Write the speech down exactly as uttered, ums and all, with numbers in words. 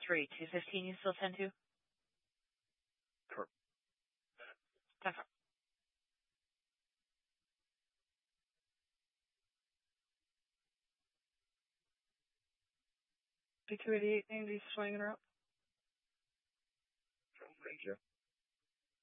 three, two fifteen, you still tend to? Correct. That's all. two eighty-eight, Andy swinging her up. Thank you.